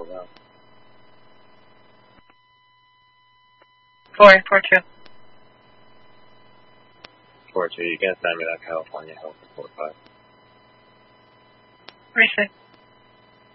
look out. 4-8, 4-2. 4-2, you can send me that California Hilton 4-5. Receive.